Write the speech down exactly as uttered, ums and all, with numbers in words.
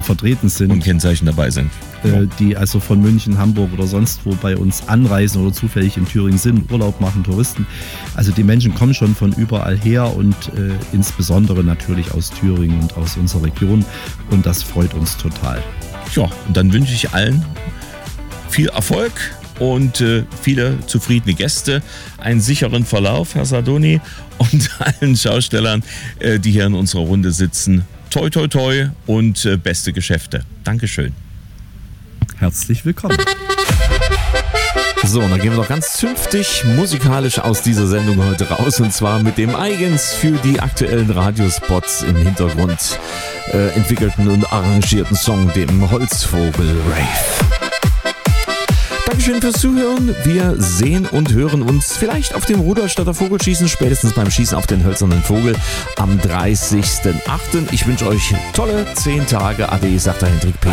vertreten sind. Und Kennzeichen dabei sind. Äh, die also von München, Hamburg oder sonst wo bei uns anreisen oder zufällig in Thüringen sind, Urlaub machen, Touristen. Also die Menschen kommen schon von überall her und äh, insbesondere natürlich aus Thüringen und aus unserer Region. Und das freut uns total. Ja, und dann wünsche ich allen viel Erfolg und äh, viele zufriedene Gäste, einen sicheren Verlauf, Herr Sardoni, und allen Schaustellern, äh, die hier in unserer Runde sitzen. Toi, toi, toi und äh, beste Geschäfte. Dankeschön. Herzlich willkommen. So, und dann gehen wir doch ganz zünftig musikalisch aus dieser Sendung heute raus, und zwar mit dem eigens für die aktuellen Radiospots im Hintergrund äh, entwickelten und arrangierten Song, dem Holzvogel Rave. Dankeschön fürs Zuhören. Wir sehen und hören uns vielleicht auf dem Rudolstadter Vogelschießen, spätestens beim Schießen auf den hölzernen Vogel am dreißigsten achten Ich wünsche euch tolle zehn Tage. Ade, sagt der Hendrik P.